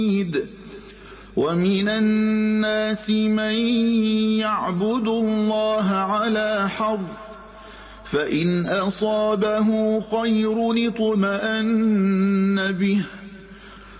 ومن الناس من يعبد الله على حرف فإن أصابه خير اطمأن به